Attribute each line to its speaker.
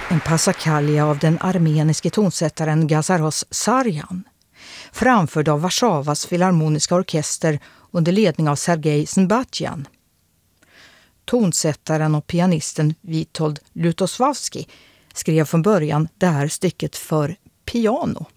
Speaker 1: En passacaglia av den armeniske tonsättaren Gazaros Sarjan, framförd av Warszawas filharmoniska orkester under ledning av Sergej Znbatjan. Tonsättaren och pianisten Witold Lutosławski skrev från början det här stycket för piano.